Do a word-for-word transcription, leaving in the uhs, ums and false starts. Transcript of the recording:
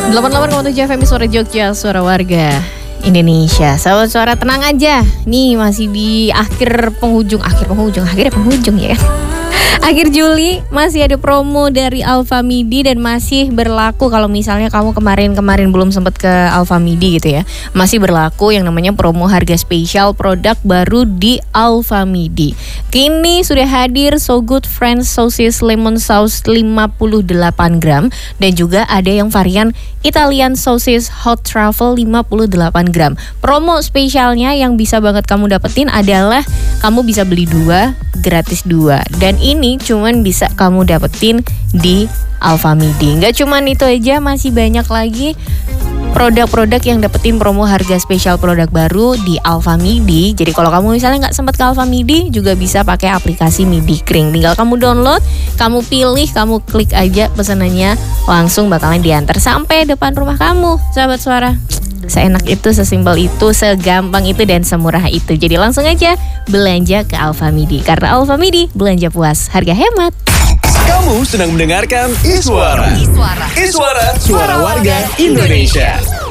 delapan puluh delapan koma tujuh F M Suara Jogja, Suara Warga Indonesia. Sahabat Suara, tenang aja. Nih masih di akhir penghujung, akhir penghujung, akhirnya penghujung ya kan. Akhir Juli masih ada promo dari Alfamidi dan masih berlaku kalau misalnya kamu kemarin-kemarin belum sempat ke Alfamidi gitu ya. Masih berlaku yang namanya promo harga spesial produk baru di Alfamidi. Kini sudah hadir So Good French Sausage Lemon Sauce lima puluh delapan gram dan juga ada yang varian Italian Sausage Hot Truffle lima puluh delapan gram. Promo spesialnya yang bisa banget kamu dapetin adalah kamu bisa beli dua gratis dua, dan ini cuman bisa kamu dapetin di Alfamidi. Nggak cuman itu aja, masih banyak lagi produk-produk yang dapetin promo harga spesial produk baru di Alfamidi. Jadi kalau kamu misalnya nggak sempat ke Alfamidi, juga bisa pakai aplikasi Midikring. Tinggal kamu download, kamu pilih, kamu klik aja pesanannya, langsung bakalan diantar sampai depan rumah kamu, sahabat Suara. Seenak itu, sesimpel itu, segampang itu, dan semurah itu. Jadi langsung aja belanja ke Alfamidi. Karena Alfamidi, belanja puas, harga hemat. Kamu sedang mendengarkan Iswara. Iswara, Iswara, suara warga Indonesia.